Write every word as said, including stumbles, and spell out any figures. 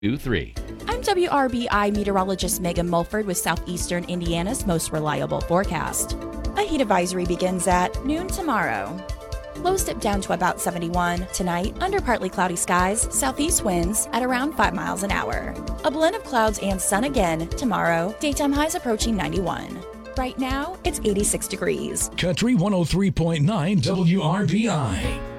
two three. I'm W R B I meteorologist Megan Mulford with Southeastern Indiana's most reliable forecast. A heat advisory begins at noon tomorrow. Lows dip down to about seventy-one. Tonight, under partly cloudy skies, southeast winds at around five miles an hour. A blend of clouds and sun again tomorrow. Daytime highs approaching ninety-one. Right now, it's eighty-six degrees. Country one oh three point nine W R B I.